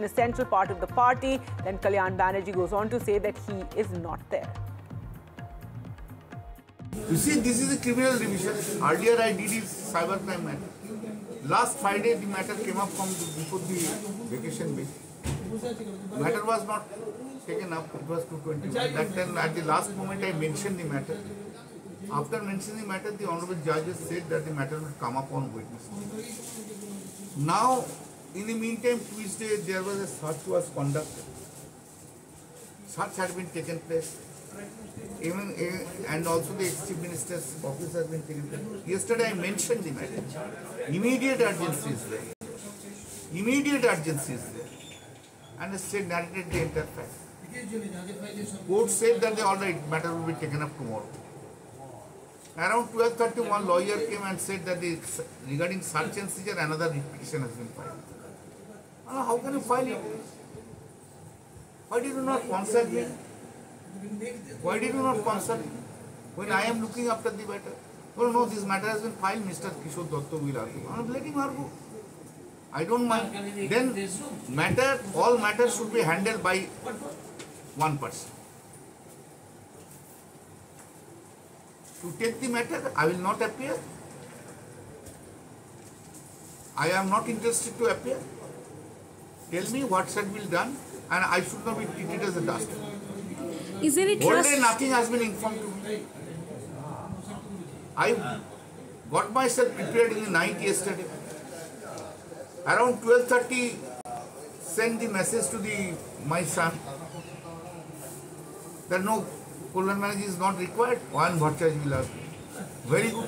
an essential part of the party. Then Kalyan Banerjee goes on to say that he is not there. You see, this is a criminal division. Earlier I did his cybercrime matter. Last Friday the matter came up from before the vacation week. Matter was not taken up, it was 221. That time at the last moment I mentioned the matter. After mentioning the matter, the honorable judges said that the matter will come up on Wednesday. Now, in the meantime, Tuesday there was a search was conducted. Search had been taken place. Even and also the ex-chief minister's office has been taken place. Yesterday I mentioned the matter. Immediate urgency is there. Immediate urgency is there. And the state narrated the entire fact. Court said that the alright matter will be taken up tomorrow. Around 12:30, one lawyer came and said that regarding search and seizure, another petition has been filed. How can you file it? Why did you not consult me? Why did you not consult me? When I am looking after the matter? No, this matter has been filed, Mr. Kishore Datta will argue. Let him argue. I don't mind. Then all matters should be handled by one person. To take the matter, I will not appear. I am not interested to appear. Tell me what should be done, and I should not be treated as a dastard. Is there a All trust? day nothing has been informed to me. I got myself prepared in the night yesterday. Around 12:30, sent the message to my son that no, Kalyan Banerjee is not required. One Bhattacharya will argue. Very good.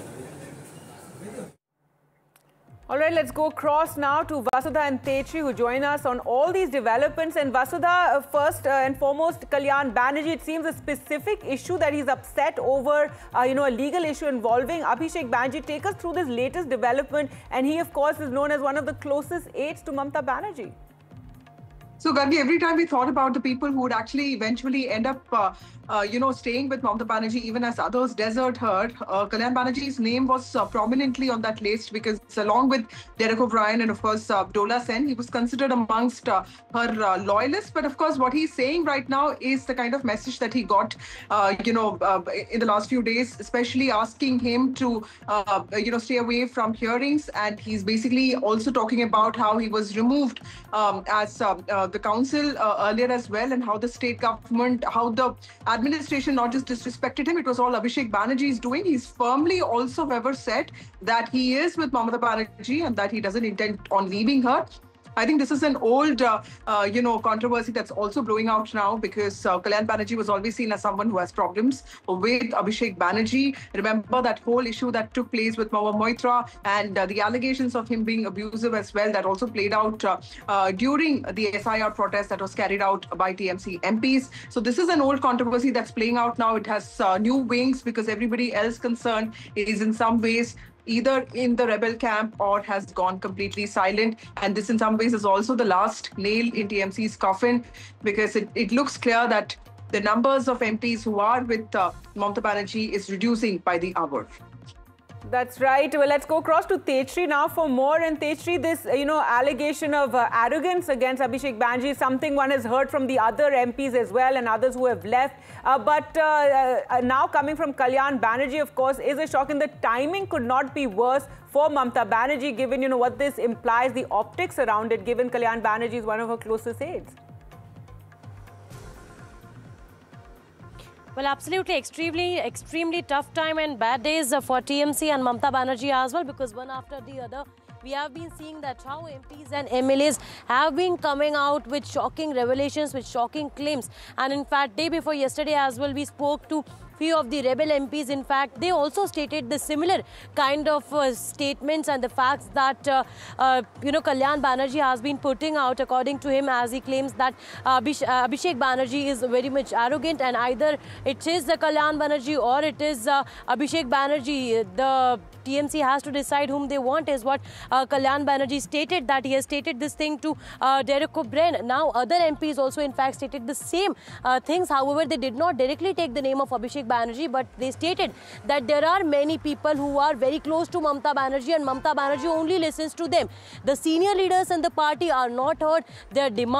All right, let's go across now to Vasudha and Tetri, who join us on all these developments. And Vasudha, first and foremost, Kalyan Banerjee, it seems a specific issue that he's upset over, a legal issue involving Abhishek Banerjee. Take us through this latest development. And he, of course, is known as one of the closest aides to Mamata Banerjee. So, Gargi, every time we thought about the people who would actually eventually end up, staying with Mamata Banerjee, even as others desert her, Kalyan Banerjee's name was prominently on that list because along with Derek O'Brien and, of course, Dola Sen, he was considered amongst her loyalists. But, of course, what he's saying right now is the kind of message that he got, in the last few days, especially asking him to, stay away from hearings. And he's basically also talking about how he was removed as the council earlier as well, and how the state government, how the administration not just disrespected him, it was all Abhishek Banerjee's doing. He's firmly also ever said that he is with Mamata Banerjee and that he doesn't intend on leaving her. I think this is an old, controversy that's also blowing out now because Kalyan Banerjee was always seen as someone who has problems with Abhishek Banerjee. Remember that whole issue that took place with Mahua Moitra and the allegations of him being abusive as well that also played out during the SIR protest that was carried out by TMC MPs. So this is an old controversy that's playing out now. It has new wings because everybody else concerned is in some ways either in the rebel camp or has gone completely silent. And this in some ways is also the last nail in TMC's coffin because it looks clear that the numbers of MPs who are with Mamata Banerjee is reducing by the hour. That's right. Well, let's go across to Tetri now for more. And Tetri, this, allegation of arrogance against Abhishek Banerjee is something one has heard from the other MPs as well and others who have left. But now coming from Kalyan Banerjee, of course, is a shock. And the timing could not be worse for Mamata Banerjee, given, what this implies, the optics around it, given Kalyan Banerjee is one of her closest aides. Well, absolutely, extremely tough time and bad days for TMC and Mamata Banerjee as well, because one after the other, we have been seeing that how MPs and MLAs have been coming out with shocking revelations, with shocking claims. And in fact, day before yesterday as well, we spoke to few of the rebel MPs. In fact, they also stated the similar kind of statements and the facts that, Kalyan Banerjee has been putting out, according to him, as he claims that Abhishek Banerjee is very much arrogant, and either it is the Kalyan Banerjee or it is Abhishek Banerjee. The TMC has to decide whom they want, is what Kalyan Banerjee stated, that he has stated this thing to Derek O'Brien. Now, other MPs also, in fact, stated the same things. However, they did not directly take the name of Abhishek Banerjee, but they stated that there are many people who are very close to Mamata Banerjee and Mamata Banerjee only listens to them. The senior leaders in the party are not heard. Their demands